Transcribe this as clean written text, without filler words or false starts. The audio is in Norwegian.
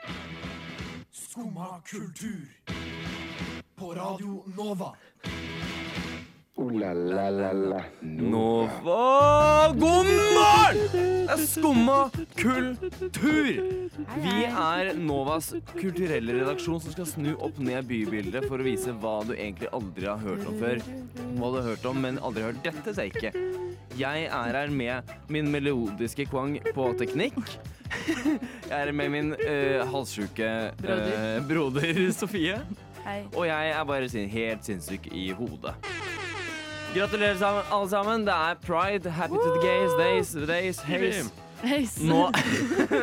Skumma kultur. På Radio Nova. La la la la Nova, god morgen! Det er Skumma kultur. Vi er Novas kulturelle redaksjon som skal snu opp ned bybildet for å vise hva du egentlig aldri har hørt om før. Hva du har hørt om, men aldri hørt. Dette ser ikke. Jeg er her med min melodiske kvang på teknikk. Jeg er med min halssyke broder Sofie. Hei. Og jeg er bare helt sinnssyk i hodet. Gratulerer alle sammen. Det er Pride. Happy to the gays, days, haze. Hei. Nå